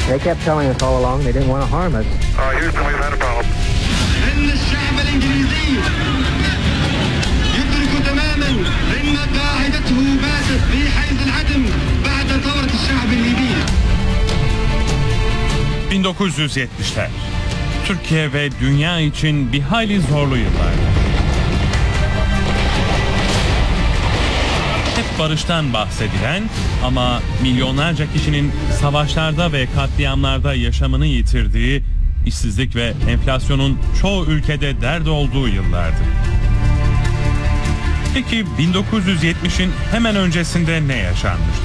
They kept telling us all along they didn't want to harm us. Houston, we've had a problem. إن الشعب الإنجليزي يدرك تماما إن قاعدته باتت في حيز العدم بعد ثورة الشعب الليبي. 1970'ler. Türkiye ve dünya için bir hayli zorlu yıllar. Hep barıştan bahsedilen ama milyonlarca kişinin savaşlarda ve katliamlarda yaşamını yitirdiği, işsizlik ve enflasyonun çoğu ülkede dert olduğu yıllardı. Peki 1970'in hemen öncesinde ne yaşanmıştı?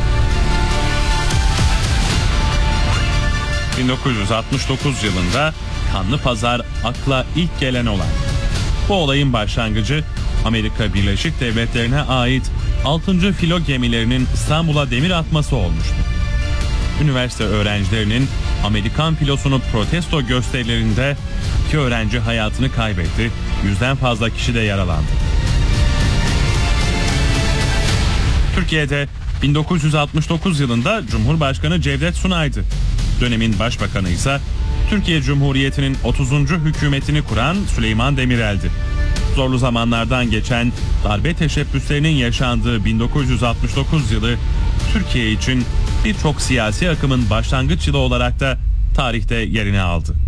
1969 yılında Kanlı Pazar akla ilk gelen olay. Bu olayın başlangıcı Amerika Birleşik Devletleri'ne ait 6. filo gemilerinin İstanbul'a demir atması olmuştu. Üniversite öğrencilerinin Amerikan filosunu protesto gösterilerinde 2 öğrenci hayatını kaybetti, 100'den fazla kişi de yaralandı. Türkiye'de 1969 yılında Cumhurbaşkanı Cevdet Sunay'dı. Dönemin başbakanı ise Türkiye Cumhuriyeti'nin 30. hükümetini kuran Süleyman Demirel'di. Zorlu zamanlardan geçen, darbe teşebbüslerinin yaşandığı 1969 yılı Türkiye için birçok siyasi akımın başlangıç yılı olarak da tarihte yerini aldı.